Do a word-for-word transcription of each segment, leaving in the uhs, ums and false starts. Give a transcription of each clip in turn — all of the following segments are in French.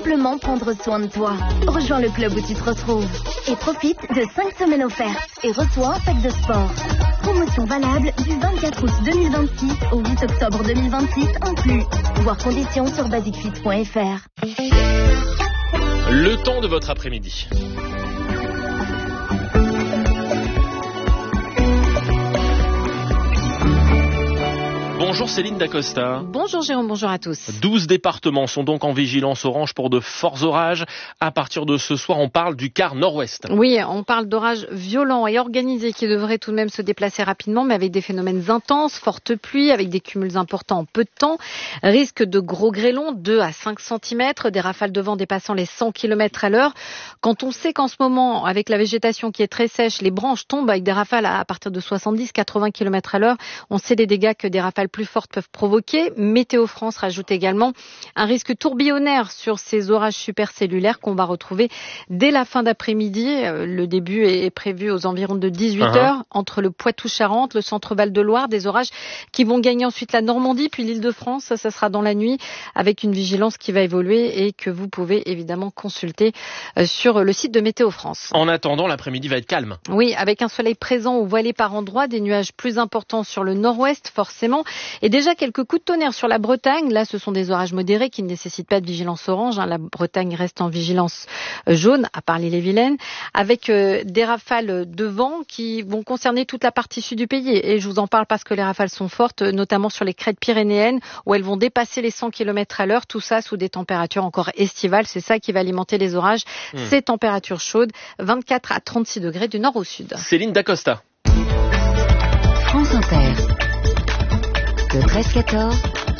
simplement prendre soin de toi. Rejoins le club où tu te retrouves et profite de cinq semaines offertes et reçois un pack de sport. Promotion valable du vingt-quatre août deux mille vingt-six au huit octobre deux mille vingt-six inclus. Voir conditions sur basic fit point f r. Le temps de votre après-midi. Bonjour Céline Dacosta. Bonjour Jérôme, bonjour à tous. douze départements sont donc en vigilance orange pour de forts orages. À partir de ce soir, on parle du quart nord-ouest. Oui, on parle d'orages violents et organisés qui devraient tout de même se déplacer rapidement, mais avec des phénomènes intenses, fortes pluies, avec des cumuls importants en peu de temps. Risque de gros grêlons, deux à cinq centimètres, des rafales de vent dépassant les cent kilomètres à l'heure. Quand on sait qu'en ce moment, avec la végétation qui est très sèche, les branches tombent avec des rafales à partir de soixante-dix à quatre-vingts kilomètres à l'heure, on sait les dégâts que des rafales plus fortes peuvent provoquer. Météo France rajoute également un risque tourbillonnaire sur ces orages supercellulaires qu'on va retrouver dès la fin d'après-midi. Le début est prévu aux environs de dix-huit heures uh-huh. entre le Poitou-Charentes, le centre Val-de-Loire, des orages qui vont gagner ensuite la Normandie puis l'Île-de-France. Ça, ça sera dans la nuit avec une vigilance qui va évoluer et que vous pouvez évidemment consulter sur le site de Météo France. En attendant, l'après-midi va être calme. Oui, avec un soleil présent ou voilé par endroits, des nuages plus importants sur le nord-ouest forcément. Et déjà quelques coups de tonnerre sur la Bretagne. Là, ce sont des orages modérés qui ne nécessitent pas de vigilance orange. Hein. La Bretagne reste en vigilance jaune, à part l'Île-et-Vilaine, avec euh, des rafales de vent qui vont concerner toute la partie sud du pays. Et je vous en parle parce que les rafales sont fortes, notamment sur les crêtes pyrénéennes, où elles vont dépasser les cent kilomètres à l'heure. Tout ça sous des températures encore estivales. C'est ça qui va alimenter les orages. Mmh. Ces températures chaudes, vingt-quatre à trente-six degrés du nord au sud. Céline Dacosta. France Inter. Le treize quatorze,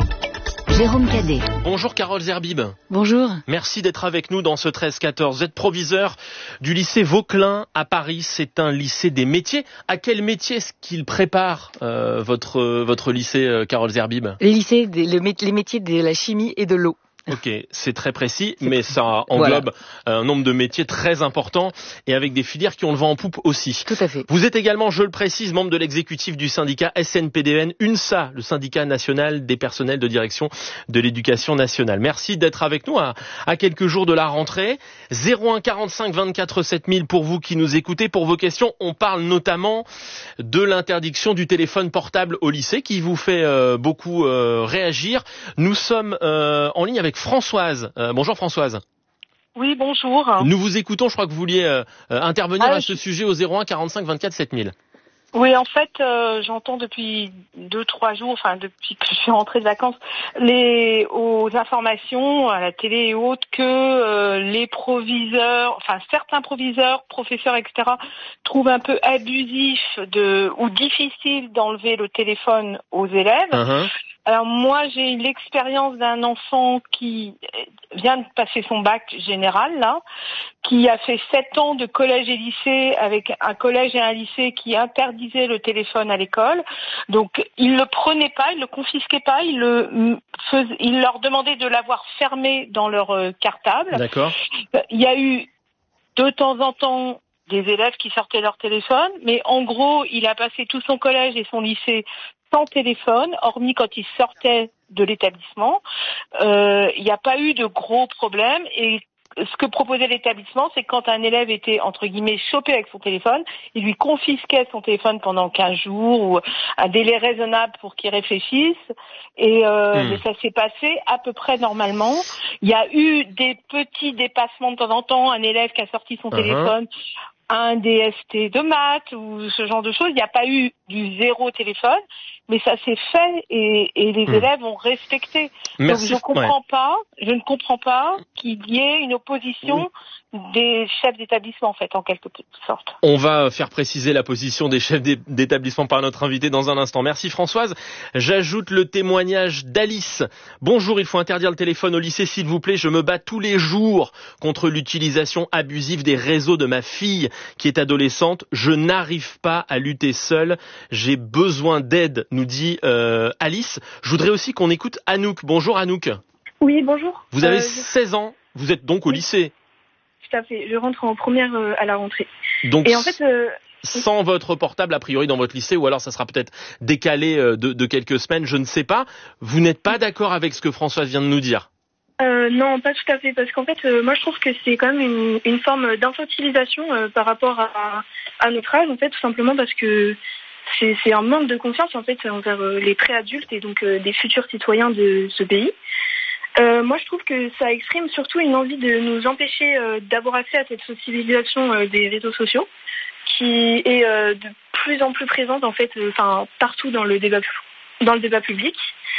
Jérôme Cadet. Bonjour Carole Zerbib. Bonjour. Merci d'être avec nous dans ce treize quatorze. Vous êtes proviseur du lycée Vauquelin à Paris. C'est un lycée des métiers. À quel métier est-ce qu'il prépare euh, votre, votre lycée, euh, Carole Zerbib ? Les lycées, les, les métiers de la chimie et de l'eau. Ok, c'est très précis, mais ça englobe voilà. un nombre de métiers très important et avec des filières qui ont le vent en poupe aussi. Tout à fait. Vous êtes également, je le précise, membre de l'exécutif du syndicat S N P D N, UNSA, le syndicat national des personnels de direction de l'éducation nationale. Merci d'être avec nous à, à quelques jours de la rentrée. zéro un quarante-cinq vingt-quatre sept mille pour vous qui nous écoutez. Pour vos questions, on parle notamment de l'interdiction du téléphone portable au lycée qui vous fait euh, beaucoup euh, réagir. Nous sommes euh, en ligne avec Françoise. Euh, bonjour Françoise. Oui, bonjour. Nous vous écoutons, je crois que vous vouliez euh, intervenir ah, à ce je... sujet au zéro un quarante-cinq vingt-quatre sept mille. Oui, en fait, euh, j'entends depuis deux, trois jours, enfin depuis que je suis rentrée de vacances, les aux informations à la télé et autres que euh, les proviseurs, enfin certains proviseurs, professeurs, et cetera, trouvent un peu abusif de ou difficile d'enlever le téléphone aux élèves. Uh-huh. Alors moi, j'ai eu l'expérience d'un enfant qui vient de passer son bac général, là, qui a fait sept ans de collège et lycée avec un collège et un lycée qui interdisaient le téléphone à l'école. Donc, ils le prenaient pas, ils le confisquaient pas, ils le faisaient, ils leur demandaient de l'avoir fermé dans leur cartable. D'accord. Il y a eu de temps en temps des élèves qui sortaient leur téléphone, mais en gros, il a passé tout son collège et son lycée sans téléphone, hormis quand il sortait de l'établissement. Euh, il n'y a pas eu de gros problèmes et ce que proposait l'établissement, c'est que quand un élève était, entre guillemets, chopé avec son téléphone, il lui confisquait son téléphone pendant quinze jours ou un délai raisonnable pour qu'il réfléchisse. Et euh, mmh. ça s'est passé à peu près normalement. Il y a eu des petits dépassements de temps en temps, un élève qui a sorti son uh-huh. téléphone, un D S T de maths ou ce genre de choses. Il n'y a pas eu du zéro téléphone, mais ça s'est fait et, et les mmh. élèves ont respecté. Merci. Donc je comprends ouais. pas, je ne comprends pas qu'il y ait une opposition oui. des chefs d'établissement en fait, en quelque sorte. On va faire préciser la position des chefs d'établissement par notre invité dans un instant. Merci Françoise. J'ajoute le témoignage d'Alice. Bonjour, il faut interdire le téléphone au lycée s'il vous plaît. Je me bats tous les jours contre l'utilisation abusive des réseaux de ma fille qui est adolescente. Je n'arrive pas à lutter seule. J'ai besoin d'aide, nous dit euh, Alice. Je voudrais aussi qu'on écoute Anouk. Bonjour Anouk. Oui, bonjour. Vous avez euh, seize ans. Vous êtes donc au oui. lycée. Tout à fait. Je rentre en première euh, à la rentrée. Donc, et en fait, euh, sans oui. votre portable a priori dans votre lycée, ou alors ça sera peut-être décalé de, de quelques semaines, je ne sais pas. Vous n'êtes pas d'accord avec ce que Françoise vient de nous dire? Euh, non, pas tout à fait, parce qu'en fait, euh, moi je trouve que c'est quand même une, une forme d'infantilisation euh, par rapport à, à notre âge, en fait, tout simplement parce que c'est, c'est un manque de confiance en fait envers euh, les préadultes et donc euh, des futurs citoyens de ce pays. Euh, moi je trouve que ça exprime surtout une envie de nous empêcher euh, d'avoir accès à cette socialisation euh, des réseaux sociaux, qui est euh, de plus en plus présente en fait, enfin euh, partout dans le débat dans le débat public.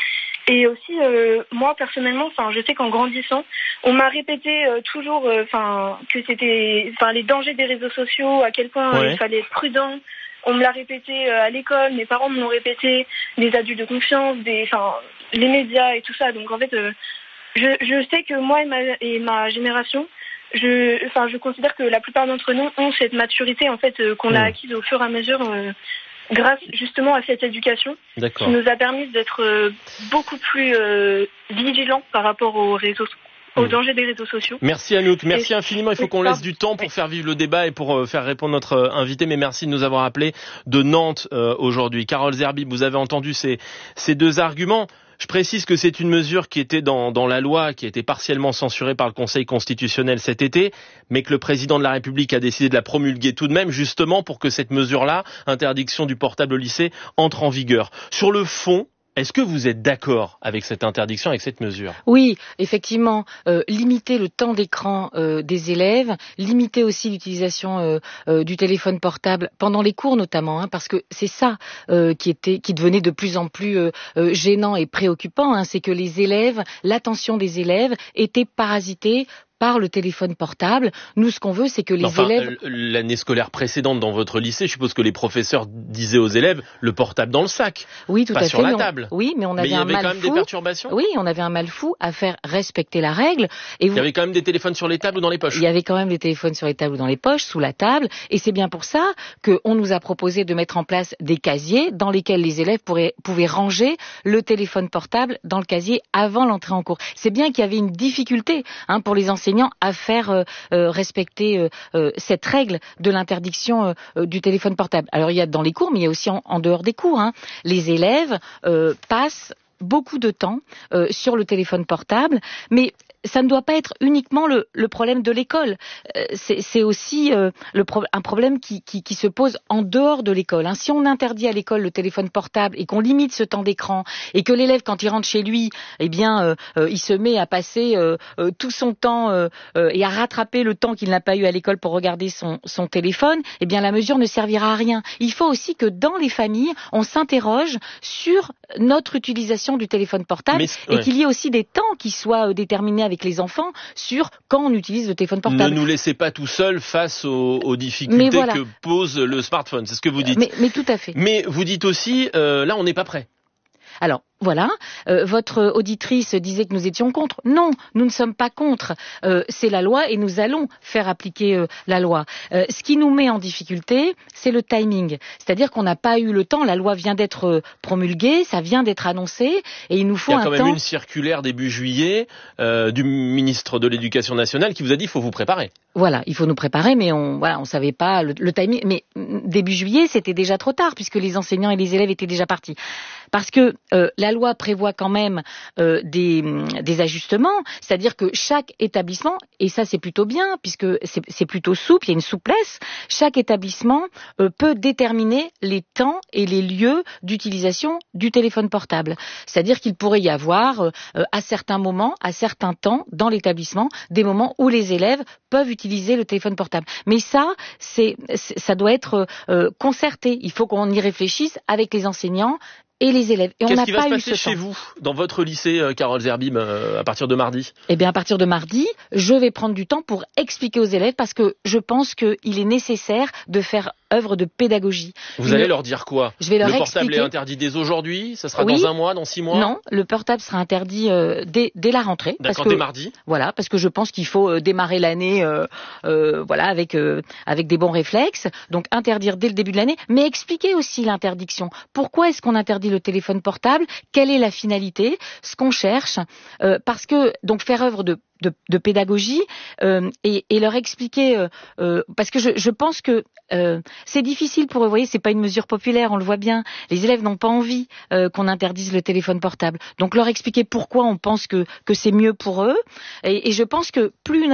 Et aussi, euh, moi personnellement, enfin, je sais qu'en grandissant, on m'a répété euh, toujours, enfin, euh, que c'était, enfin, les dangers des réseaux sociaux, à quel point Ouais. euh, il fallait être prudent. On me l'a répété euh, à l'école, mes parents me l'ont répété, les adultes de confiance, des, enfin, les médias et tout ça. Donc en fait, euh, je, je sais que moi et ma, et ma génération, je, enfin, je considère que la plupart d'entre nous ont cette maturité en fait euh, qu'on mmh. a acquise au fur et à mesure. Euh, grâce justement à cette éducation D'accord. qui nous a permis d'être euh, beaucoup plus euh, vigilants par rapport aux réseaux, aux mmh. dangers des réseaux sociaux. Merci Anouk, merci et infiniment. Il faut qu'on ça. laisse du temps pour oui. faire vivre le débat et pour euh, faire répondre notre euh, invité. Mais merci de nous avoir appelés de Nantes euh, aujourd'hui. Carole Zerbib, vous avez entendu ces, ces deux arguments. Je précise que c'est une mesure qui était dans, dans la loi, qui a été partiellement censurée par le Conseil constitutionnel cet été, mais que le président de la République a décidé de la promulguer tout de même, justement pour que cette mesure-là, interdiction du portable au lycée, entre en vigueur. Sur le fond, est-ce que vous êtes d'accord avec cette interdiction, avec cette mesure ? Oui, effectivement, euh, limiter le temps d'écran euh, des élèves, limiter aussi l'utilisation euh, euh, du téléphone portable pendant les cours notamment, hein, parce que c'est ça euh, qui était, qui devenait de plus en plus euh, euh, gênant et préoccupant, hein, c'est que les élèves, l'attention des élèves était parasitée par le téléphone portable. Nous, ce qu'on veut, c'est que les enfin, élèves... L'année scolaire précédente dans votre lycée, je suppose que les professeurs disaient aux élèves le portable dans le sac, oui, tout pas à sur fait. la on... table. Oui, mais on avait, mais il y un avait mal quand même fou. des perturbations. Oui, on avait un mal fou à faire respecter la règle. Et vous... Il y avait quand même des téléphones sur les tables ou dans les poches. Il y avait quand même des téléphones sur les tables ou dans les poches, sous la table. Et c'est bien pour ça qu'on nous a proposé de mettre en place des casiers dans lesquels les élèves pourraient, pouvaient ranger le téléphone portable dans le casier avant l'entrée en cours. C'est bien qu'il y avait une difficulté hein, pour les enseignants à faire Euh, euh, respecter euh, euh, cette règle de l'interdiction euh, du téléphone portable. Alors il y a dans les cours, mais il y a aussi en, en dehors des cours. Hein. Les élèves euh, passent beaucoup de temps euh, sur le téléphone portable, mais ça ne doit pas être uniquement le, le problème de l'école. Euh, c'est, c'est aussi euh, le pro- un problème qui, qui, qui se pose en dehors de l'école. Hein. Si on interdit à l'école le téléphone portable et qu'on limite ce temps d'écran et que l'élève, quand il rentre chez lui, eh bien, euh, euh, il se met à passer euh, euh, tout son temps euh, euh, et à rattraper le temps qu'il n'a pas eu à l'école pour regarder son, son téléphone, eh bien, la mesure ne servira à rien. Il faut aussi que dans les familles, on s'interroge sur notre utilisation du téléphone portable Mais, ouais. et qu'il y ait aussi des temps qui soient euh, déterminés avec les enfants sur quand on utilise le téléphone portable. Ne nous laissez pas tout seuls face aux, aux difficultés voilà. que pose le smartphone, c'est ce que vous dites. Mais, mais tout à fait. Mais vous dites aussi, euh, là on n'est pas prêt. Alors, voilà, euh, votre auditrice disait que nous étions contre. Non, nous ne sommes pas contre. Euh, c'est la loi et nous allons faire appliquer euh, la loi. Euh, ce qui nous met en difficulté, c'est le timing. C'est-à-dire qu'on n'a pas eu le temps. La loi vient d'être promulguée, ça vient d'être annoncé et il nous faut un temps... Il y a quand même une circulaire début juillet euh, du ministre de l'Éducation nationale qui vous a dit qu'il faut vous préparer. Voilà, il faut nous préparer, mais on voilà, on savait pas le, le timing. Mais début juillet, c'était déjà trop tard puisque les enseignants et les élèves étaient déjà partis. Parce que euh, la loi prévoit quand même euh, des, des ajustements, c'est-à-dire que chaque établissement, et ça c'est plutôt bien puisque c'est, c'est plutôt souple, il y a une souplesse, chaque établissement euh, peut déterminer les temps et les lieux d'utilisation du téléphone portable. C'est-à-dire qu'il pourrait y avoir euh, à certains moments, à certains temps dans l'établissement, des moments où les élèves peuvent utiliser le téléphone portable. Mais ça, c'est, c'est ça doit être euh, concerté. Il faut qu'on y réfléchisse avec les enseignants et les élèves. Et Qu'est-ce on n'a qui va pas se eu passer ce chez temps. vous, dans votre lycée, euh, Carole Zerbib, euh, à partir de mardi ? Eh bien, à partir de mardi, je vais prendre du temps pour expliquer aux élèves parce que je pense qu'il est nécessaire de faire œuvre de pédagogie. Vous Une... allez leur dire quoi ? Je vais leur Le portable expliquer... est interdit dès aujourd'hui ? Ça sera oui. dans un mois, dans six mois ? Non, le portable sera interdit euh, dès, dès la rentrée. D'accord, parce que, dès mardi. Voilà, parce que je pense qu'il faut euh, démarrer l'année euh, euh, voilà, avec, euh, avec des bons réflexes. Donc interdire dès le début de l'année, mais expliquer aussi l'interdiction. Pourquoi est-ce qu'on interdit le téléphone portable ? Quelle est la finalité ? Ce qu'on cherche euh, Parce que, donc faire œuvre de De, de pédagogie, euh, et, et leur expliquer, euh, euh, parce que je, je pense que euh, c'est difficile pour eux. Vous voyez, c'est pas une mesure populaire, on le voit bien. Les élèves n'ont pas envie euh, qu'on interdise le téléphone portable. Donc leur expliquer pourquoi on pense que que c'est mieux pour eux. Et, et je pense que plus une